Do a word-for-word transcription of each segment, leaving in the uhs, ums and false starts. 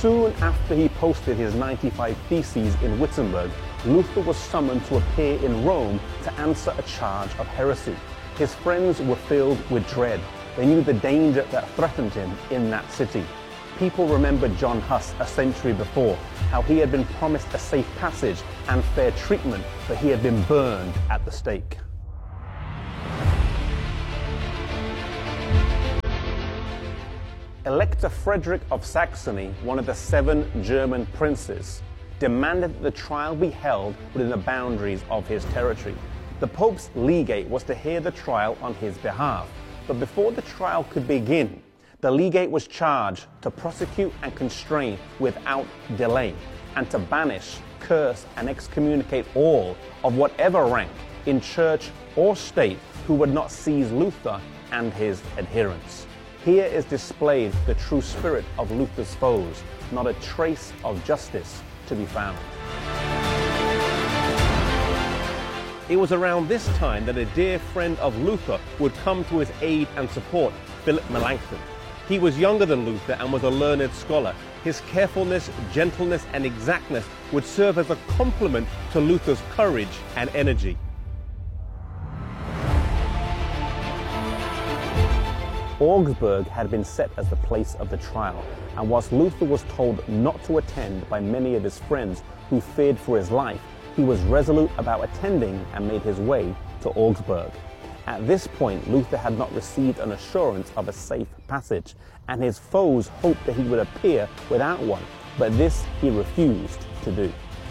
Soon after he posted his ninety-five Theses in Wittenberg, Luther was summoned to appear in Rome to answer a charge of heresy. His friends were filled with dread. They knew the danger that threatened him in that city. People remembered John Huss a century before, how he had been promised a safe passage and fair treatment, but he had been burned at the stake. Elector Frederick of Saxony, one of the seven German princes, demanded that the trial be held within the boundaries of his territory. The Pope's legate was to hear the trial on his behalf, but before the trial could begin, the legate was charged to prosecute and constrain without delay, and to banish, curse, and excommunicate all of whatever rank in church or state who would not seize Luther and his adherents. Here is displayed the true spirit of Luther's foes, not a trace of justice to be found. It was around this time that a dear friend of Luther would come to his aid and support, Philip Melanchthon. He was younger than Luther and was a learned scholar. His carefulness, gentleness, and exactness would serve as a complement to Luther's courage and energy. Augsburg had been set as the place of the trial, and whilst Luther was told not to attend by many of his friends who feared for his life, he was resolute about attending and made his way to Augsburg. At this point, Luther had not received an assurance of a safe passage, and his foes hoped that he would appear without one, but this he refused to do.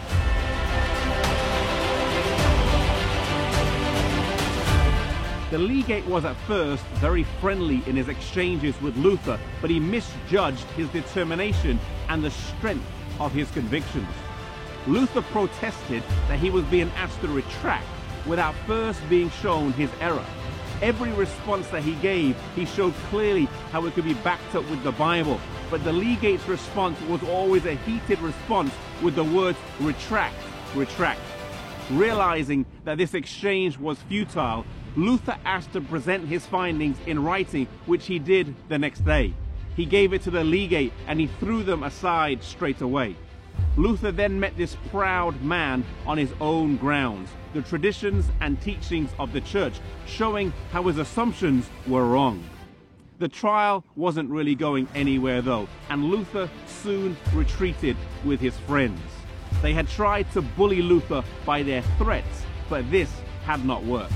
The legate was at first very friendly in his exchanges with Luther, but he misjudged his determination and the strength of his convictions. Luther protested that he was being asked to retract without first being shown his error. Every response that he gave, he showed clearly how it could be backed up with the Bible, but the legate's response was always a heated response with the words retract, retract. Realizing that this exchange was futile, Luther asked to present his findings in writing, which he did the next day. He gave it to the legate and he threw them aside straight away. Luther then met this proud man on his own grounds, the traditions and teachings of the church, showing how his assumptions were wrong. The trial wasn't really going anywhere though, and Luther soon retreated with his friends. They had tried to bully Luther by their threats, but this had not worked.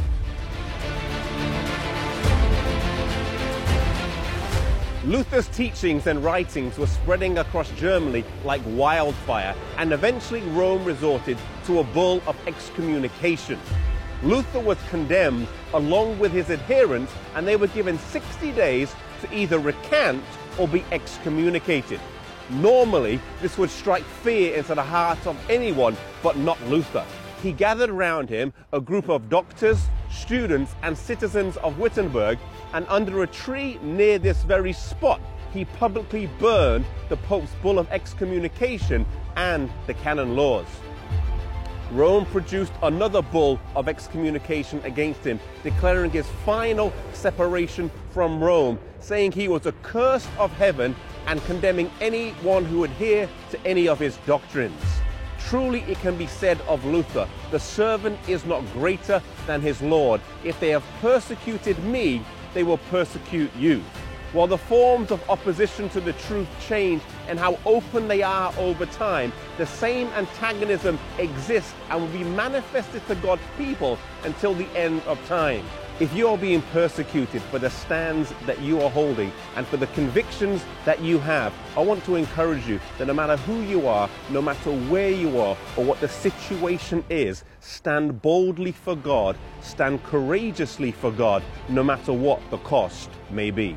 Luther's teachings and writings were spreading across Germany like wildfire, and eventually Rome resorted to a bull of excommunication. Luther was condemned along with his adherents, and they were given sixty days to either recant or be excommunicated. Normally, this would strike fear into the heart of anyone, but not Luther. He gathered around him a group of doctors, students, and citizens of Wittenberg, and under a tree near this very spot, he publicly burned the Pope's bull of excommunication and the canon laws. Rome produced another bull of excommunication against him, declaring his final separation from Rome, saying he was accursed of heaven and condemning anyone who would adhere to any of his doctrines. Truly it can be said of Luther, the servant is not greater than his Lord. If they have persecuted me, they will persecute you. While the forms of opposition to the truth change and how open they are over time, the same antagonism exists and will be manifested to God's people until the end of time. If you are being persecuted for the stands that you are holding and for the convictions that you have, I want to encourage you that no matter who you are, no matter where you are or what the situation is, stand boldly for God, stand courageously for God, no matter what the cost may be.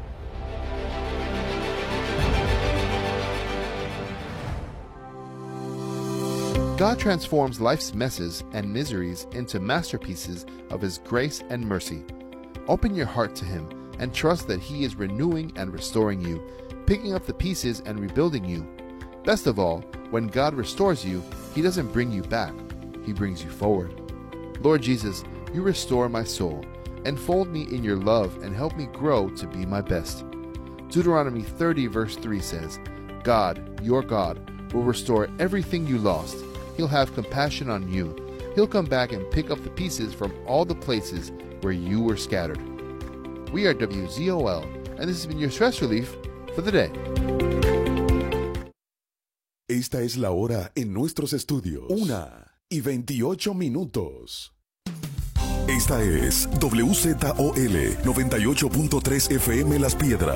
God transforms life's messes and miseries into masterpieces of His grace and mercy. Open your heart to Him and trust that He is renewing and restoring you, picking up the pieces and rebuilding you. Best of all, when God restores you, He doesn't bring you back, He brings you forward. Lord Jesus, you restore my soul, enfold me in your love and help me grow to be my best. Deuteronomy thirty verse three says, God, your God, will restore everything you lost. He'll have compassion on you. He'll come back and pick up the pieces from all the places where you were scattered. We are W Z O L, and this has been your stress relief for the day. Esta es la hora en nuestros estudios. Una y veintiocho minutos. Esta es W Z O L noventa y ocho punto tres F M Las Piedras.